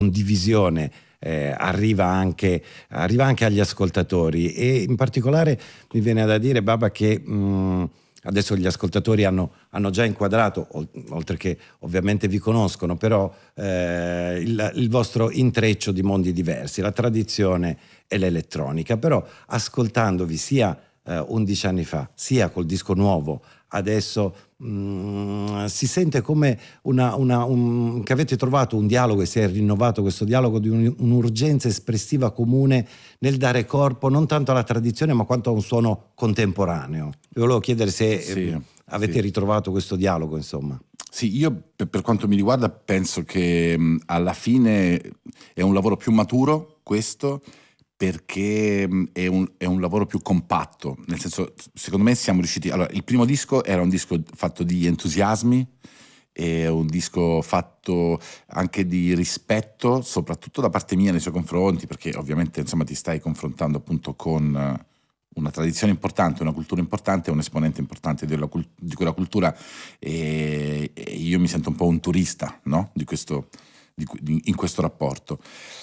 condivisione arriva anche agli ascoltatori, e in particolare mi viene da dire, Baba, che adesso gli ascoltatori hanno già inquadrato, oltre che ovviamente vi conoscono, però il vostro intreccio di mondi diversi, la tradizione e l'elettronica. Però ascoltandovi sia 11 anni fa, sia col disco nuovo adesso, si sente come che avete trovato un dialogo, e si è rinnovato questo dialogo di un'urgenza espressiva comune nel dare corpo non tanto alla tradizione ma quanto a un suono contemporaneo. Vi volevo chiedere se avete ritrovato questo dialogo, insomma. Sì, io per quanto mi riguarda penso che alla fine è un lavoro più maturo questo, perché è un lavoro più compatto, nel senso, secondo me siamo riusciti. Allora, il primo disco era un disco fatto di entusiasmi, è un disco fatto anche di rispetto, soprattutto da parte mia nei suoi confronti, perché ovviamente insomma ti stai confrontando appunto con una tradizione importante, una cultura importante, un esponente importante di quella cultura, e io mi sento un po' un turista, no? In questo rapporto.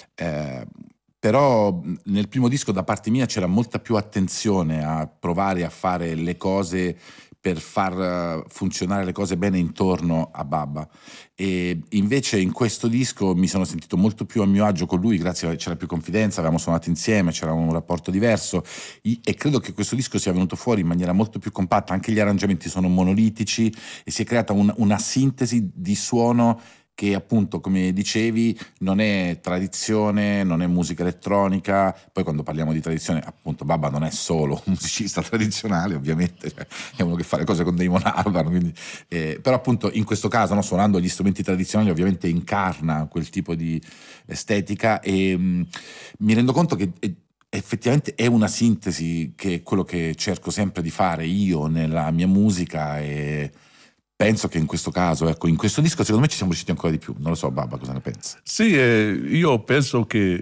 Però nel primo disco da parte mia c'era molta più attenzione a provare a fare le cose per far funzionare le cose bene intorno a Baba, e invece in questo disco mi sono sentito molto più a mio agio con lui, grazie a c'era più confidenza, avevamo suonato insieme, c'era un rapporto diverso, e credo che questo disco sia venuto fuori in maniera molto più compatta. Anche gli arrangiamenti sono monolitici e si è creata una sintesi di suono che appunto, come dicevi, non è tradizione, non è musica elettronica. Poi quando parliamo di tradizione, appunto, Baba non è solo un musicista tradizionale, ovviamente, cioè, è uno che fa le cose con Damon Albarn, quindi, però appunto in questo caso, no, suonando gli strumenti tradizionali, ovviamente incarna quel tipo di estetica, e mi rendo conto che effettivamente è una sintesi, che è quello che cerco sempre di fare io nella mia musica, e penso che in questo caso, ecco, in questo disco secondo me ci siamo riusciti ancora di più. Non lo so, Baba, cosa ne pensi? Sì, io penso che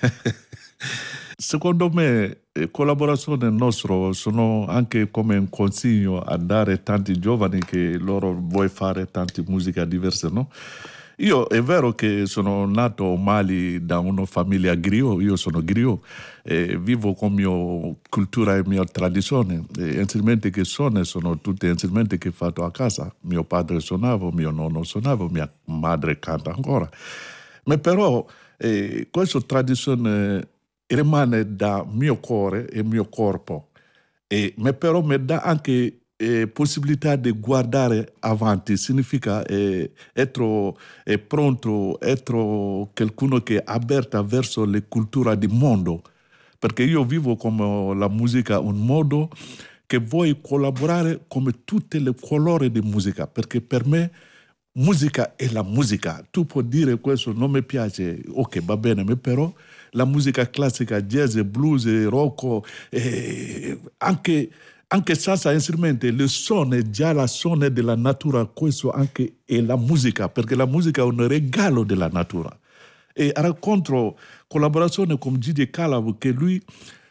secondo me collaborazione nostra sono anche come un consiglio a dare tanti giovani che loro vuoi fare tante musiche diverse, no? Io è vero che sono nato a Mali da una famiglia griot, io sono griot, vivo con mia cultura e mia tradizione. Gli strumenti che sono tutti strumenti che ho fatto a casa. Mio padre suonava, mio nonno suonava, mia madre canta ancora. Ma però questa tradizione rimane da mio cuore e mio corpo, ma però mi dà anche possibilità di guardare avanti, significa essere pronto, essere qualcuno che è aperto verso le culture del mondo, perché io vivo come la musica un modo che vuoi collaborare come tutti i colori di musica, perché per me musica è la musica. Tu puoi dire questo non mi piace, ok, va bene, ma però la musica classica, jazz, blues, rock, anche senza strumenti, il suono, già la suono della natura, questo anche è la musica, perché la musica è un regalo della natura. E racconto collaborazione con Gigi Calab, che lui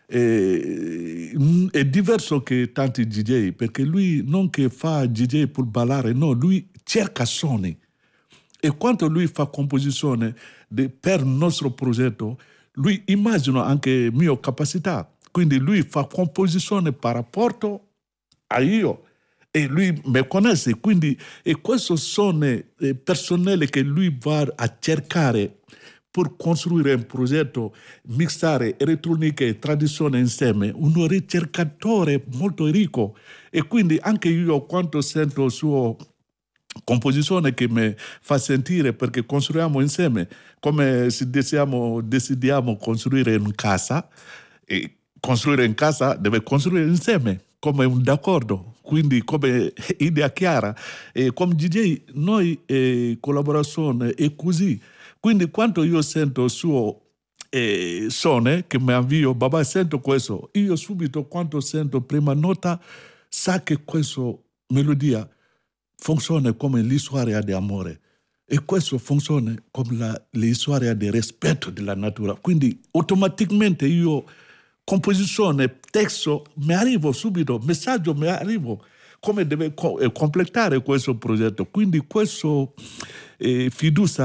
è diverso che tanti DJ, perché lui non che fa DJ per ballare, no, lui cerca suoni. E quando lui fa composizione per il nostro progetto, lui immagina anche mia capacità. Quindi lui fa composizione per rapporto a io, e lui mi conosce, quindi questo sono personale che lui va a cercare per costruire un progetto, mixare elettronica e tradizione insieme, un ricercatore molto ricco. E quindi anche io quando sento sua composizione che mi fa sentire, perché costruiamo insieme, come se decidiamo costruire in casa, e costruire in casa deve costruire insieme, come un d'accordo, quindi come idea chiara. E come DJ noi collaborazione è così. Quindi quando io sento il suo suono che mi avvio, Baba, sento questo, io subito quando sento prima nota sa che questa melodia funziona come l'histoire di amore, e questo funziona come l'histoire di rispetto della natura. Quindi automaticamente io composizione, testo, mi arrivo subito, messaggio mi arrivo, come deve completare questo progetto. Quindi questo fiducia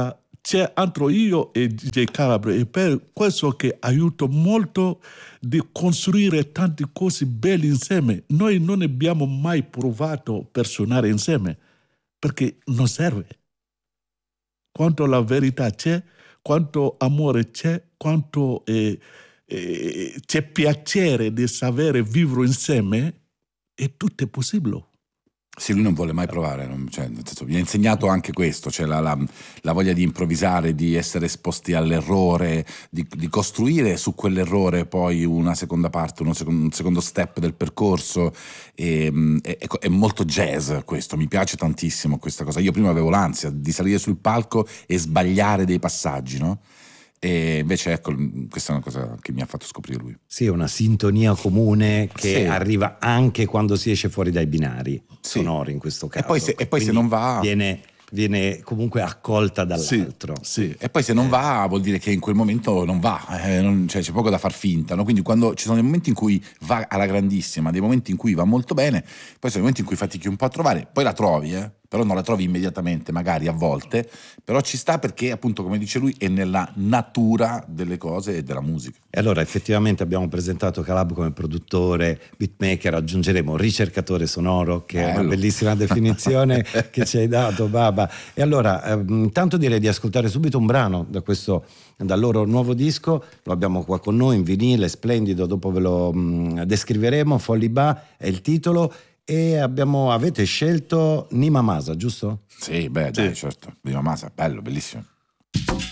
c'è entro io e DJ Calabro, e per questo che aiuto molto di costruire tante cose belle insieme. Noi non abbiamo mai provato per suonare insieme, perché non serve. Quanto la verità c'è, quanto amore c'è, quanto c'è piacere di sapere vivere insieme, e tutto è possibile. Sì, lui non vuole mai provare, cioè, nel senso, mi ha insegnato anche questo, cioè la voglia di improvvisare, di essere esposti all'errore, di costruire su quell'errore poi una seconda parte, un secondo step del percorso. È molto jazz questo, mi piace tantissimo questa cosa. Io prima avevo l'ansia di salire sul palco e sbagliare dei passaggi, no? E invece ecco, questa è una cosa che mi ha fatto scoprire lui. Sì, una sintonia comune che Sì. arriva anche quando si esce fuori dai binari Sì. sonori in questo caso. E poi se non va... Viene comunque accolta dall'altro. Sì. E poi se non va vuol dire che in quel momento non va, cioè c'è poco da far finta, no? Quindi quando ci sono dei momenti in cui va alla grandissima, dei momenti in cui va molto bene, poi sono dei momenti in cui fatichi un po' a trovare, poi la trovi, però non la trovi immediatamente, magari a volte, però ci sta perché appunto, come dice lui, è nella natura delle cose e della musica. E allora effettivamente abbiamo presentato Calab come produttore, beatmaker, aggiungeremo ricercatore sonoro, che è una bellissima definizione che ci hai dato, Baba. E allora intanto direi di ascoltare subito un brano dal loro nuovo disco, lo abbiamo qua con noi in vinile, splendido, dopo ve lo descriveremo. Folliba è il titolo, e avete scelto Nima Masa, giusto? Sì, beh, dai, certo, Nima Masa, bello, bellissimo.